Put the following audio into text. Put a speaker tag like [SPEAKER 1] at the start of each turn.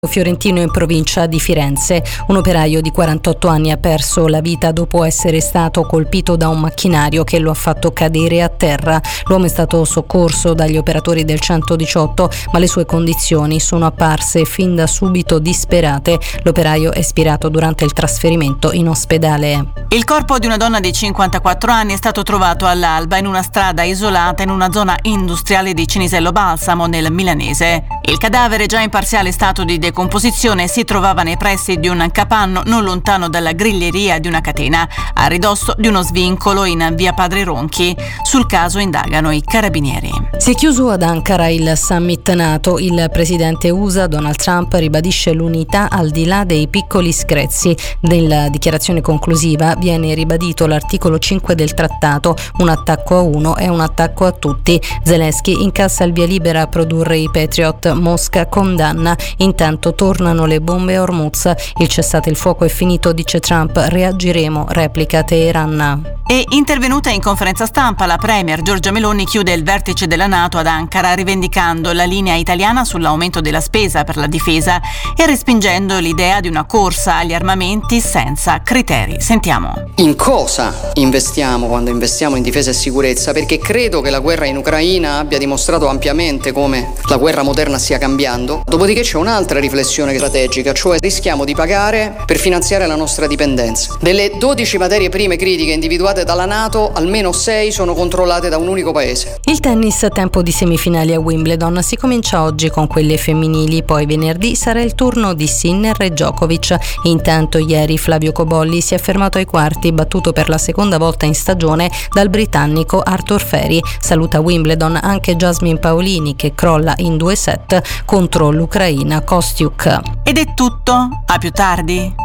[SPEAKER 1] Fiorentino in provincia di Firenze. Un operaio di 48 anni ha perso la vita dopo essere stato colpito da un macchinario che lo ha fatto cadere a terra. L'uomo è stato soccorso dagli operatori del 118, ma le sue condizioni sono apparse fin da subito disperate. L'operaio è spirato durante il trasferimento in ospedale.
[SPEAKER 2] Il corpo di una donna di 54 anni è stato trovato all'alba in una strada isolata in una zona industriale di Cinisello Balsamo, nel Milanese. Il cadavere, già in parziale stato di decomposizione, si trovava nei pressi di un capanno non lontano dalla griglieria di una catena, a ridosso di uno svincolo in via Padre Ronchi. Sul caso indagano i carabinieri.
[SPEAKER 1] Si è chiuso ad Ankara il summit NATO. Il presidente USA Donald Trump ribadisce l'unità al di là dei piccoli screzi. Nella dichiarazione conclusiva viene ribadito l'articolo 5 del trattato: un attacco a uno è un attacco a tutti. Zelensky incassa il via libera a produrre i Patriot. Mosca condanna. Intanto tornano le bombe a Hormuz. Il cessate il fuoco è finito, dice Trump. Reagiremo, replica Teheran.
[SPEAKER 2] E intervenuta in conferenza stampa, la premier Giorgia Meloni chiude il vertice della NATO ad Ankara rivendicando la linea italiana sull'aumento della spesa per la difesa e respingendo l'idea di una corsa agli armamenti senza criteri. Sentiamo.
[SPEAKER 3] In cosa investiamo quando investiamo in difesa e sicurezza? Perché credo che la guerra in Ucraina abbia dimostrato ampiamente come la guerra moderna stia cambiando. Dopodiché c'è un'altra riflessione strategica, cioè rischiamo di pagare per finanziare la nostra dipendenza. Delle 12 materie prime critiche individuate dalla NATO, almeno 6 sono controllate da un unico paese.
[SPEAKER 1] Il tennis, tempo di semifinali a Wimbledon. Si comincia oggi con quelle femminili, poi venerdì sarà il turno di Sinner e Djokovic. Intanto ieri Flavio Cobolli si è fermato ai quarti, battuto per la seconda volta in stagione dal britannico Arthur Feri. Saluta Wimbledon anche Jasmine Paolini, che crolla in 2 set contro l'Ucraina Kostyuk.
[SPEAKER 2] Ed è tutto, a più tardi.